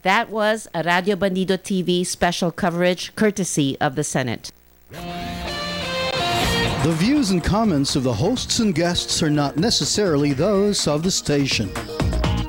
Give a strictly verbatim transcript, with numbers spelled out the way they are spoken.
That was a Radio Bandido T V special coverage courtesy of the Senate. The views and comments of the hosts and guests are not necessarily those of the station.